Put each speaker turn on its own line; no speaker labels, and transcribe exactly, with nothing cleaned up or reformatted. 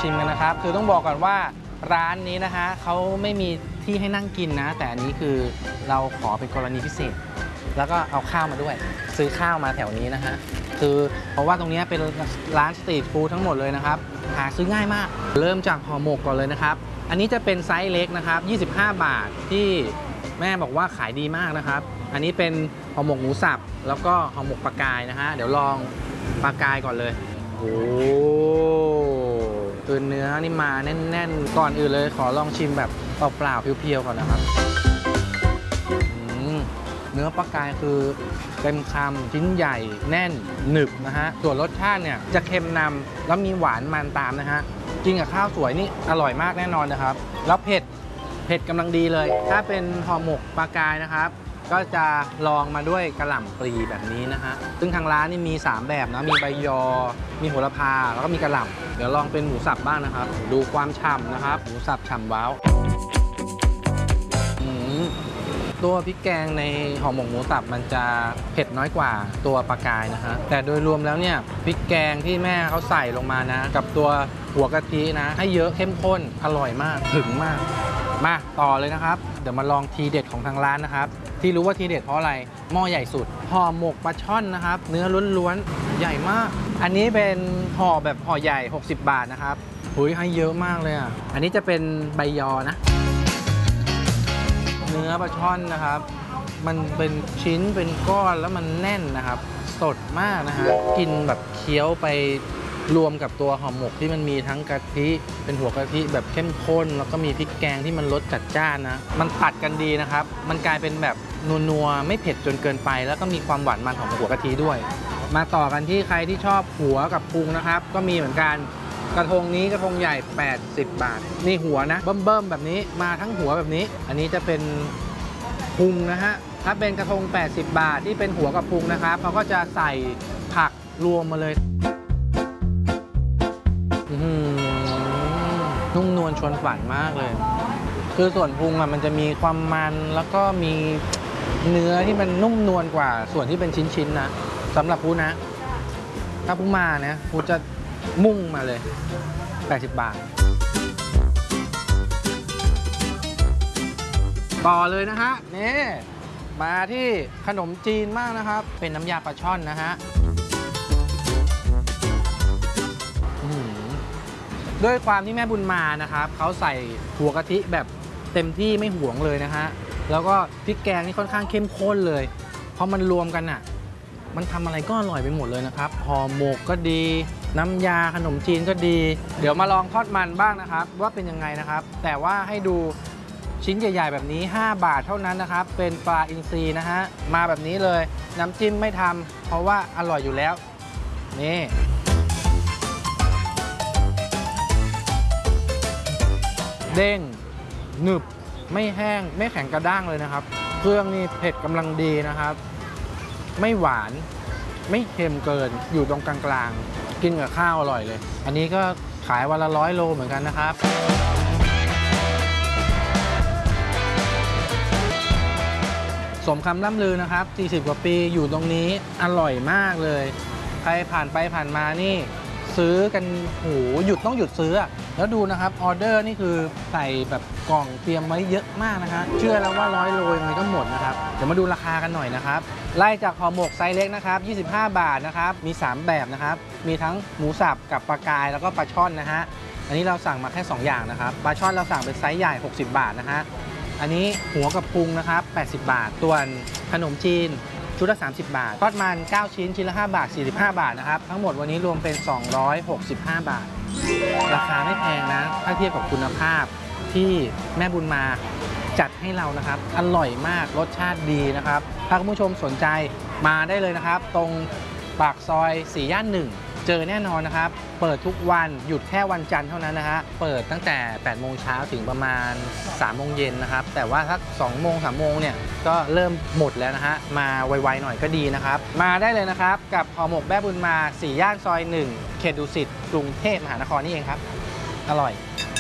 ชิมกันนะครับคือต้องบอกก่อนว่าร้านนี้นะฮะเขาไม่มีที่ให้นั่งกินนะแต่อันนี้คือเราขอเป็นกรณีพิเศษแล้วก็เอาข้าวมาด้วยซื้อข้าวมาแถวนี้นะฮะคือเพราะว่าตรงนี้เป็นร้านสตรีทฟู้ดทั้งหมดเลยนะครับหาซื้อง่ายมากเริ่มจากห่อหมกก่อนเลยนะครับอันนี้จะเป็นไซส์เล็กนะครับยี่สิบห้าบาทที่แม่บอกว่าขายดีมากนะครับอันนี้เป็นห่อหมกหมูสับแล้วก็ห่อหมกปลากายนะฮะเดี๋ยวลองปลากายก่อนเลยโอ้คือเนื้อนี่มาแน่นๆก่อนอื่นเลยขอลองชิมแบบเปล่าๆเพียวๆก่อนนะครับเนื้อปลากายคือเต็มคำชิ้นใหญ่แน่นหนึบนะฮะส่วนรสชาติเนี่ยจะเค็มนำแล้วมีหวานมันตามนะฮะกินกับข้าวสวยนี่อร่อยมากแน่นอนนะครับแล้วเผ็ดเผ็ดกำลังดีเลยถ้าเป็นห่อหมกปลากายนะครับก็จะลองมาด้วยกระหล่ำปลีแบบนี้นะฮะซึ่งทางร้านนี่มีสามแบบนะมีใบยอมีโหระพาแล้วก็มีกระหล่ำเดี๋ยวลองเป็นหมูสับบ้างนะครับดูความฉ่ำนะครับหมูสับฉ่ำว้าวตัวพริกแกงในห่อหมกหมูสับมันจะเผ็ดน้อยกว่าตัวปลากายนะฮะแต่โดยรวมแล้วเนี่ยพริกแกงที่แม่เขาใส่ลงมานะกับตัวหัวกะทินะให้เยอะเข้มข้นอร่อยมากถึงมากมาต่อเลยนะครับเดี๋ยวมาลองทีเด็ดของทางร้านนะครับที่รู้ว่าทีเด็ดเพราะอะไรหม้อใหญ่สุดห่อหมกปลาช่อนนะครับเนื้อล้วนๆใหญ่มากอันนี้เป็นห่อแบบห่อใหญ่หกสิบบาทนะครับหุยให้เยอะมากเลยอ่ะอันนี้จะเป็นใบยอนะเนื้อปลาช่อนนะครับมันเป็นชิ้นเป็นก้อนแล้วมันแน่นนะครับสดมากนะฮะกินแบบเคี้ยวไปรวมกับตัวห่อหมกที่มันมีทั้งกะทิเป็นหัวกะทิแบบเข้มข้นแล้วก็มีพริกแกงที่มันรสจัดจ้านนะมันตัดกันดีนะครับมันกลายเป็นแบบนัวๆไม่เผ็ดจนเกินไปแล้วก็มีความหวานมันของหัวกะทิด้วยมาต่อกันที่ใครที่ชอบหัวกับพุงนะครับก็มีเหมือนกันกระทงนี้กระทงใหญ่แปดสิบบาทนี่หัวนะเบิ่มๆแบบนี้มาทั้งหัวแบบนี้อันนี้จะเป็นพุงนะฮะถ้าเป็นกระทงแปดสิบบาทที่เป็นหัวกับพุงนะครับเขาก็จะใส่ผักรวมมาเลยนุ่มนวลชวนฝันมากเลยคือส่วนพุงอ่ะมันจะมีความมันแล้วก็มีเนื้อที่มันนุ่มนวลกว่าส่วนที่เป็นชิ้นๆนะสำหรับพูนะถ้าพูมาเนี่ยพูจะมุ่งมาเลยแปดสิบบาทต่อเลยนะฮะนี่มาที่ขนมจีนมากนะครับเป็นน้ำยาปลาช่อนนะฮะด้วยความที่แม่บุญมานะครับเขาใส่หัวกะทิแบบเต็มที่ไม่หวงเลยนะฮะแล้วก็พริกแกงนี่ค่อนข้างเข้มข้นเลยเพราะมันรวมกันอ่ะมันทำอะไรก็อร่อยไปหมดเลยนะครับห่อหมกก็ดีน้ำยาขนมจีนก็ดีเดี๋ยวมาลองทอดมันบ้างนะครับว่าเป็นยังไงนะครับแต่ว่าให้ดูชิ้นใหญ่ๆแบบนี้ห้าบาทเท่านั้นนะครับเป็นปลาอินทรีนะฮะมาแบบนี้เลยน้ำจิ้มไม่ทำเพราะว่าอร่อยอยู่แล้วนี่เด้งหนึบไม่แห้งไม่แข็งกระด้างเลยนะครับเครื่องนี่เผ็ดกำลังดีนะครับไม่หวานไม่เค็มเกินอยู่ตรงกลางๆกินกับข้าวอร่อยเลยอันนี้ก็ขายวันละร้อยโลเหมือนกันนะครับสมคำล่ำลือนะครับสี่สิบกว่าปีอยู่ตรงนี้อร่อยมากเลยใครผ่านไปผ่านมานี่ซื้อกันโหหยุดต้องหยุดซื้อแล้วดูนะครับออเดอร์นี่คือใส่แบบกล่องเตรียมไว้เยอะมากนะครับเชื่อแล้วว่าร้อยโลยังไงก็หมดนะครับเดี๋ยวมาดูราคากันหน่อยนะครับไล่จากห่อหมกไซส์เล็กนะครับยี่สิบห้าบาทนะครับมีสามแบบนะครับมีทั้งหมูสับกับปลากายแล้วก็ปลาช่อนนะฮะอันนี้เราสั่งมาแค่สองอย่างนะครับปลาช่อนเราสั่งเป็นไซส์ใหญ่หกสิบบาทนะฮะอันนี้หัวกับพุงนะครับแปดสิบบาทส่วนขนมจีนชุดละสามสิบบาททอดมันเก้าชิ้นชิ้นละห้าบาทสี่สิบห้าบาทนะครับทั้งหมดวันนี้รวมเป็นสองร้อยหกสิบห้าบาทราคาไม่แพงนะถ้าเทียบกับคุณภาพที่แม่บุญมาจัดให้เรานะครับอร่อยมากรสชาติดีนะครับถ้าคุณผู้ชมสนใจมาได้เลยนะครับตรงปากซอยสี่ย่านหนึ่งเจอแน่นอนนะครับเปิดทุกวันหยุดแค่วันจันทร์เท่านั้นนะฮะเปิดตั้งแต่แปดโมงเช้าถึงประมาณสามโมงเย็นนะครับแต่ว่าถ้าสองโมงสามโมงเนี่ยก็เริ่มหมดแล้วนะฮะมาไวๆหน่อยก็ดีนะครับมาได้เลยนะครับกับห่อหมกแม่บุญมาสี่ย่านซอยหนึ่งเขตดุสิตกรุงเทพมหานครนี่เองครับอร่อย